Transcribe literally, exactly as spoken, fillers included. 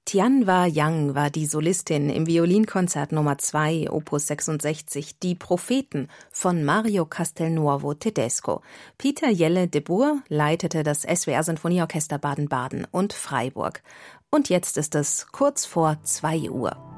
Tianhua Yang war die Solistin im Violinkonzert Nummer zwei, Opus sechsundsechzig, Die Propheten von Mario Castelnuovo Tedesco. Peter Jelle de Boer leitete das S W R-Sinfonieorchester Baden-Baden und Freiburg. Und jetzt ist es kurz vor zwei Uhr.